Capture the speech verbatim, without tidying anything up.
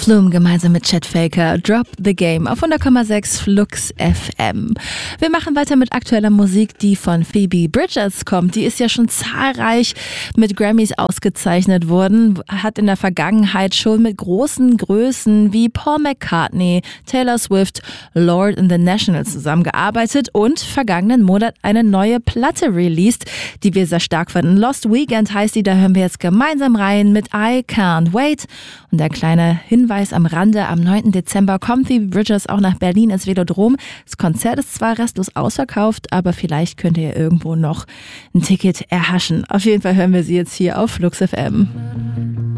Flume gemeinsam mit Chet Faker, Drop the Game auf hundert Komma sechs Flux F M. Wir machen weiter mit aktueller Musik, die von Phoebe Bridgers kommt. Die ist ja schon zahlreich mit Grammys ausgezeichnet worden, hat in der Vergangenheit schon mit großen Größen wie Paul McCartney, Taylor Swift, Lord and the National zusammengearbeitet und vergangenen Monat eine neue Platte released, die wir sehr stark fanden. Lost Weekend heißt die, da hören wir jetzt gemeinsam rein mit I Can't Wait. Und der kleine Hinweis am Rande, am neunten Dezember kommt Phoebe Bridgers auch nach Berlin ins Velodrom. Das Konzert ist zwar restlos ausverkauft, aber vielleicht könnt ihr irgendwo noch ein Ticket erhaschen. Auf jeden Fall hören wir sie jetzt hier auf Flux F M.